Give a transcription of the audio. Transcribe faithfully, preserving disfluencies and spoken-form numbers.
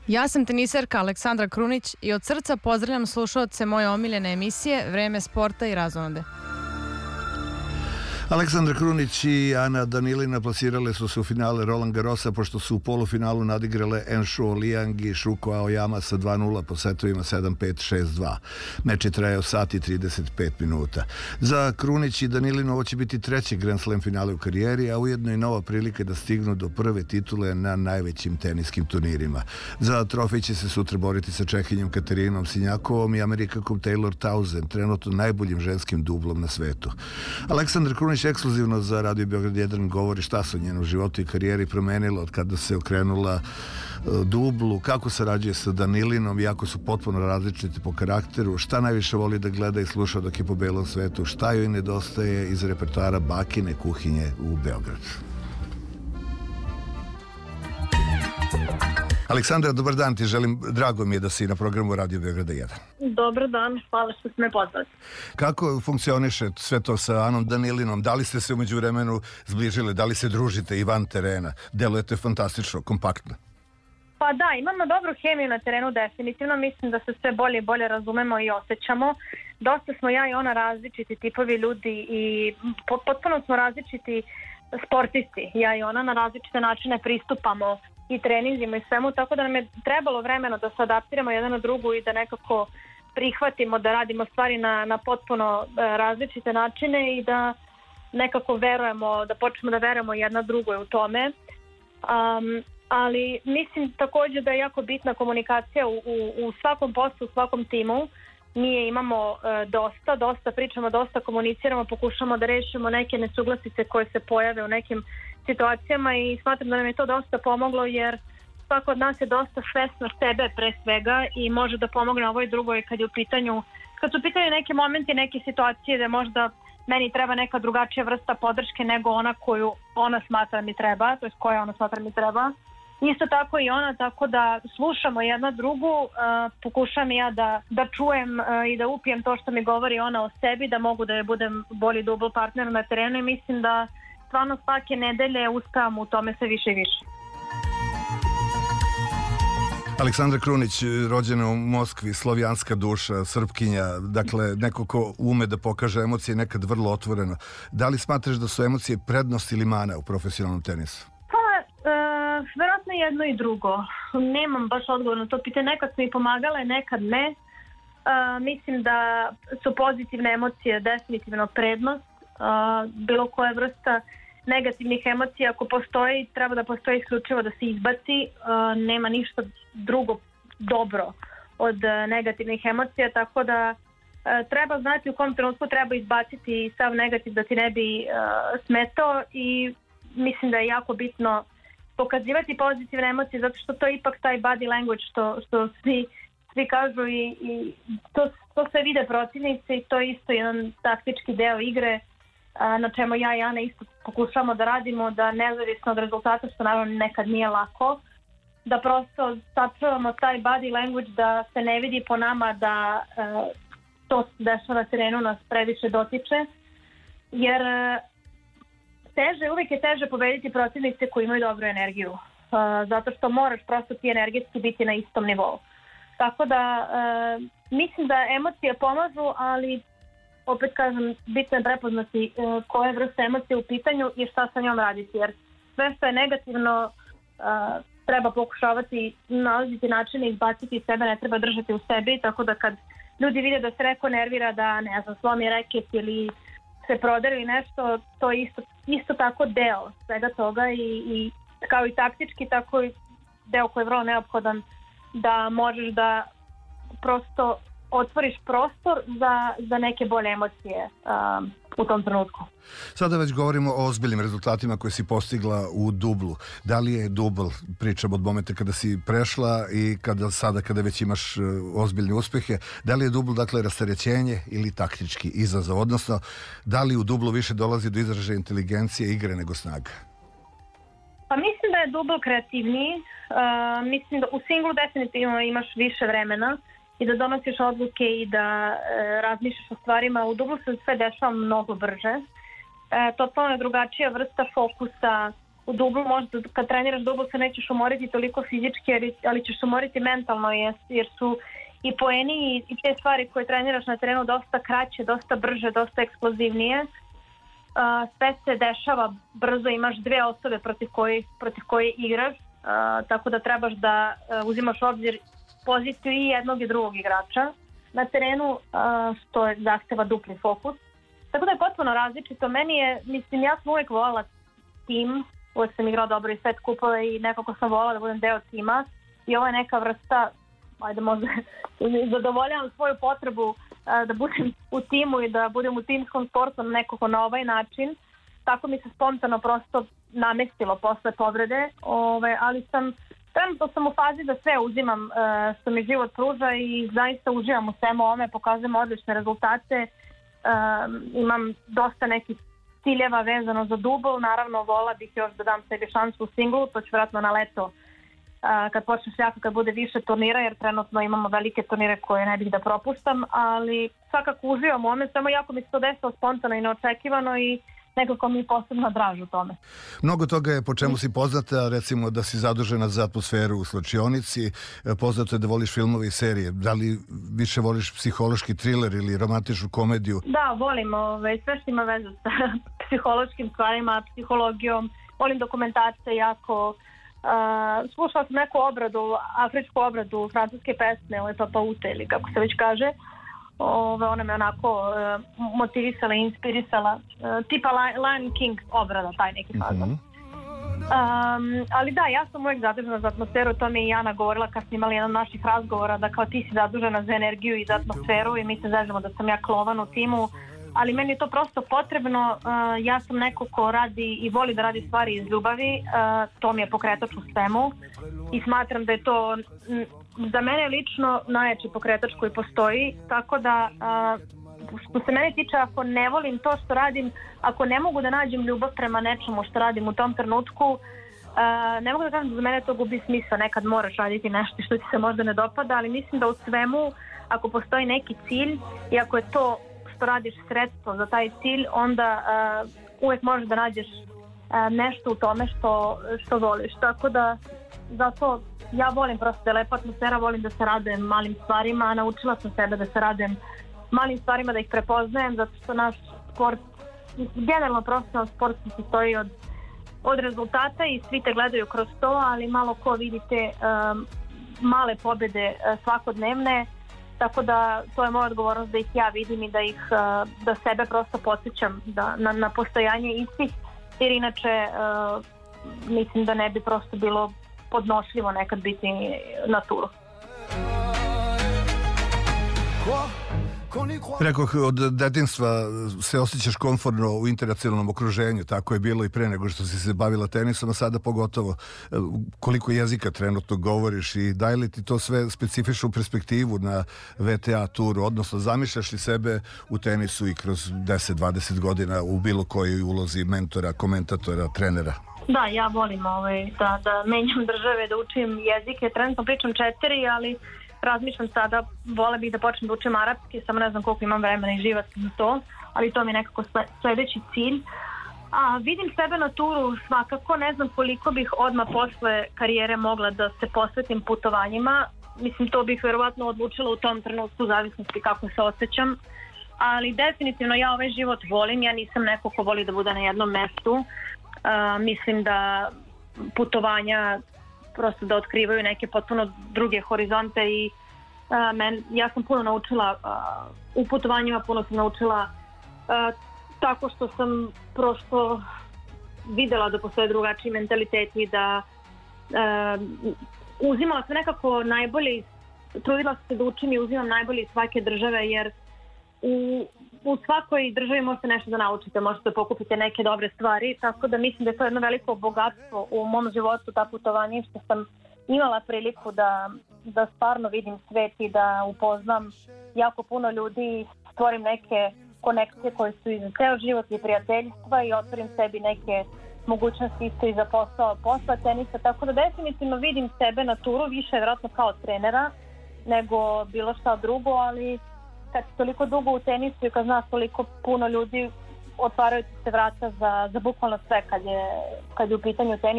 Ja sam teniserka Aleksandra Krunić i od srca pozdravljam slušaoce moje omiljene emisije Vreme sporta i razonode. Aleksandra Krunić i Ana Danilina plasirale su se u finale Roland Garrosa pošto su u polufinalu nadigrale Enshuo Liang i Shuko Aoyama sa dva nula po setovima sedam pet šest dva. Meč je trajao sat i trideset pet minuta. Za Krunić i Danilinu ovo će biti treći Grand Slam finale u karijeri, a ujedno i nova prilika da stignu do prve titule na najvećim teniskim turnirima. Za trofej će se sutra boriti sa Čehinjom Katerinom Sinjakovom i Amerikakom Taylor Townsend, trenutno najboljim ženskim dublom na svetu. Aleksandra Krunić ekskluzivno za Radio Beograd jedan govori šta se u njenom životu i karijeri promenilo od kada se okrenula dublu, kako sarađuje sa Danilinom, iako su potpuno različiti po karakteru, šta najviše voli da gleda i sluša dok je po belom svetu, šta joj nedostaje iz repertoara bakine kuhinje u Beogradu. Aleksandra, dobar dan ti želim, drago mi je da si na programu Radio Beograda jedan. Dobar dan, hvala što ste me pozvali. Kako funkcioniše sve to sa Anom Danilinom? Da li ste se umeđu vremenu zbližile, da li se družite i van terena? Delujete fantastično, kompaktno. Pa da, imamo dobru hemiju na terenu definitivno, mislim da se sve bolje i bolje razumemo i osjećamo. Dosta smo ja i ona različiti tipovi ljudi i potpuno smo različiti sportisti. Ja i ona na različite načine pristupamo i treninzima i svemu, tako da nam je trebalo vremena da se adaptiramo jedan na drugu i da nekako prihvatimo da radimo stvari na, na potpuno različite načine i da nekako verujemo, da počnemo da verujemo jedna drugoj u tome. Um, ali mislim također da je jako bitna komunikacija u, u, u svakom poslu, u svakom timu. Mi je imamo uh, dosta, dosta pričamo, dosta komuniciramo, pokušamo da rešimo neke nesuglasice koje se pojave u nekim situacijama i smatram da nam je to dosta pomoglo jer svako od nas je dosta svesna sebe pre svega i može da pomogne ovoj drugoj kad je u pitanju, kad su u pitanju neki momenti, neke situacije da možda meni treba neka drugačija vrsta podrške nego ona koju ona smatra mi treba, to je koja ona smatra mi treba. Isto tako i ona, tako da slušamo jedna drugu, uh, pokušam ja da, da čujem uh, i da upijem to što mi govori ona o sebi, da mogu da je budem bolji dubl partner na terenu i mislim da stvarno svake nedelje uspevamo u tome sve više i više. Aleksandra Krunić, rođena u Moskvi, slovijanska duša, srpkinja, dakle neko ko ume da pokaže emocije, nekad vrlo otvoreno. Da li smatraš da su emocije prednost ili mana u profesionalnom tenisu? Pa, e, verovatno jedno i drugo. Nemam baš odgovor na to pitanje. Nekad su mi pomagale, nekad ne. E, mislim da su pozitivne emocije definitivno prednost. Uh, bilo koja vrsta negativnih emocija ako postoji, treba da postoji isključivo da se izbaci, uh, nema ništa drugo dobro od uh, negativnih emocija, tako da uh, treba znati u kom trenutku treba izbaciti sav negativ da ti ne bi uh, smetao i mislim da je jako bitno pokazivati pozitivne emocije zato što to je ipak taj body language što, što svi, svi kažu i, i to, to sve vide protivnici i to je isto jedan taktički deo igre na čemu ja i Ana isto pokušamo da radimo, da nezavisno od rezultata, što naravno nekad nije lako, da prosto sačuvamo taj body language, da se ne vidi po nama da uh, to se dešava na terenu nas previše dotiče, jer uh, teže, uvijek je teže pobediti protivnice koji imaju dobru energiju, uh, zato što moraš prosto ti energetski biti na istom nivou. Tako da uh, mislim da emocije pomažu, ali opet kažem, bitno je prepoznati uh, koje vrste emocije u pitanju i šta sa njom raditi, jer sve što je negativno uh, treba pokušavati nalaziti načine, izbaciti iz sebe, ne treba držati u sebi, tako da kad ljudi vide da se neko nervira, da ne znam, slomi reket ili se prodari ili nešto, to je isto, isto tako deo svega toga i, i kao i taktički, tako i deo koji je vrlo neophodan da možeš da prosto otvoriš prostor za, za neke bolje emocije um, u tom trenutku. Sada već govorimo o ozbiljnim rezultatima koje si postigla u dublu. Da li je dubl, pričam od momenta kada si prešla i kada sada kada već imaš uh, ozbiljne uspehe, da li je dubl dakle rasterećenje ili taktički izazov, odnosno da li u dublu više dolazi do izražaja inteligencije igre nego snaga? Pa mislim da je dubl kreativniji, uh, mislim da u singlu definitivno imaš više vremena i da donosiš odluke i da e, razmišljaš o stvarima. U dublu se sve dešava mnogo brže. E, totalno je drugačija vrsta fokusa, u dublu, možda kad treniraš dublu se nećeš umoriti toliko fizički, ali ćeš se umoriti mentalno, jer su i poeni i te stvari koje treniraš na terenu dosta kraće, dosta brže, dosta eksplozivnije. Sve se dešava brzo, imaš dve osobe protiv koje, protiv koje igraš, tako da trebaš da uzimaš u obzir poziciju i jednog i drugog igrača na terenu, što zahteva dupli fokus. Tako da je potpuno različito. Meni je, mislim, ja sam uvijek volala tim, uvijek sam igrao dobro i svet kupove i nekako sam volala da budem deo tima i ovo je neka vrsta, ajde možda zadovoljavam svoju potrebu da budem u timu i da budem u timskom sportu nekako na ovaj način. Tako mi se spontano prosto namestilo posle povrede, ove, ali sam trenutno sam u fazi da sve uzimam što mi život pruža i zaista uživam u svemu ovome, pokazujem odlične rezultate. Um, imam dosta nekih ciljeva vezano za dubl, naravno vola bih još da dam sebi šansu u singlu, to ću vjerojatno na leto uh, kad počne šljaka, kad bude više turnira, jer trenutno imamo velike turnire koje ne bih da propuštam, ali svakako uživam u ovome, samo jako mi se to desilo spontano i neočekivano i nekako mi je posebno draž u tome. Mnogo toga je po čemu si poznata, recimo da si zadužena za atmosferu u slačionici, poznato je da voliš filmove i serije. Da li više voliš psihološki thriller ili romantičnu komediju? Da, volim ove, sve što ima veze sa psihološkim stvarima, psihologijom, volim dokumentarce jako. Uh, slušala sam neku obradu, afričku obradu francuske pesme, ove Papaute ili kako se već kaže. Ove, ona me onako uh, motivisala i inspirisala, uh, tipa Lion King obrada, taj neki fazon. Mm-hmm. Um, ali da, ja sam uvijek zadužena za atmosferu, to mi je i Jana govorila kad smo imali jedan od naših razgovora, da kao ti si zadužena za energiju i za atmosferu i mi se zežemo da sam ja klovan u timu, ali meni je to prosto potrebno. Uh, ja sam neko ko radi i voli da radi stvari iz ljubavi, uh, to mi je pokretač u svemu i smatram da je to m, za mene lično najjači pokretač koji postoji, tako da uh, što se mene tiče, ako ne volim to što radim, ako ne mogu da nađem ljubav prema nečemu što radim u tom trenutku, uh, ne mogu da kažem da za mene to gubi smisla, nekad moraš raditi nešto što ti se možda ne dopada, ali mislim da u svemu, ako postoji neki cilj i ako je to što radiš sredstvo za taj cilj, onda uh, uvijek možeš da nađeš uh, nešto u tome što, što voliš, tako da zato ja volim prosto da je lepa atmosfera, volim da se radujem malim stvarima, a naučila sam sebe da se radujem malim stvarima, da ih prepoznajem, zato što naš sport, generalno profesionalno sport se sastoji od, od rezultata i svi te gledaju kroz to, ali malo ko vidi te um, male pobjede uh, svakodnevne, tako da to je moja odgovornost da ih ja vidim i da ih uh, da sebe prosto podsjećam da, na, na postojanje istih, jer inače uh, mislim da ne bi prosto bilo podnošljivo nekad biti na turu. Rekoh, od detinjstva se osjećaš komfortno u internacionalnom okruženju, tako je bilo i pre nego što si se bavila tenisom, a sada pogotovo. Koliko jezika trenutno govoriš i daje li ti to sve specifičnu perspektivu na V T A turu, odnosno zamišljaš li sebe u tenisu i kroz deset dvadeset godina u bilo kojoj ulozi mentora, komentatora, trenera? Da, ja volim ovaj, da, da menjam države, da učim jezike, trenutno pričam četiri, ali razmišljam sada, vole bih da počnem da učim arapski, samo ne znam koliko imam vremena i živaca za to, ali to mi je nekako sljedeći cilj. A vidim sebe na turu svakako, ne znam koliko bih odmah posle karijere mogla da se posvetim putovanjima, mislim to bih verovatno odlučila u tom trenutku u zavisnosti kako se osjećam, ali definitivno ja ovaj život volim, ja nisam neko ko voli da bude na jednom mestu, uh, mislim da putovanja prosto da otkrivaju neke potpuno druge horizonte i uh, men, ja sam puno naučila uh, u putovanjima, puno sam naučila uh, tako što sam prosto videla da postoje drugačiji mentaliteti, da uh, uzimala sam nekako najbolje, trudila sam se da učim i uzimam najbolje iz svake države, jer u, u svakoj državi možete nešto da naučite, možete pokupiti neke dobre stvari, tako da mislim da je to jedno veliko bogatstvo u mom životu, ta putovanja, što sam imala priliku da, da stvarno vidim svet i da upoznam jako puno ljudi, stvorim neke konekcije koje su i za ceo život i prijateljstva i otvorim sebi neke mogućnosti isto i za posao posla tenisa, tako da definitivno vidim sebe na turu više vjerojatno kao trenera nego bilo šta drugo, ali kad si toliko dugo u tenisu i kad znaš toliko puno ljudi, otvaraju ti se vrata za, za bukvalno sve kad je, kad je u pitanju tenis.